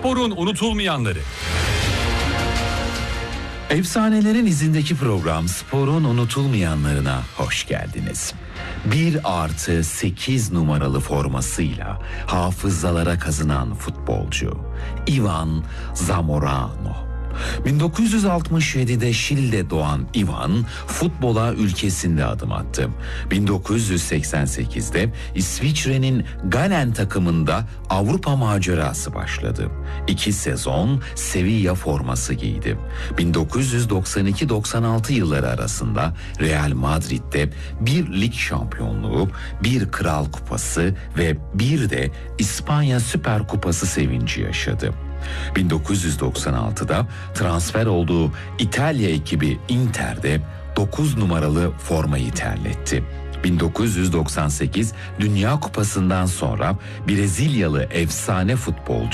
Sporun unutulmayanları. Efsanelerin izindeki program Spor'un unutulmayanlarına hoş geldiniz. 1+8 numaralı formasıyla hafızalara kazınan futbolcu Ivan Zamorano. 1967'de Şili'de doğan Ivan futbola ülkesinde adım attı. 1988'de İsviçre'nin Galen takımında Avrupa macerası başladı. 2 sezon Sevilla forması giydi. 1992-96 yılları arasında Real Madrid'de bir lig şampiyonluğu, bir Kral Kupası ve bir de İspanya Süper Kupası sevinci yaşadı. 1996'da transfer olduğu İtalya ekibi Inter'de 9 numaralı formayı terletti. 1998 Dünya Kupası'ndan sonra Brezilyalı efsane futbolcu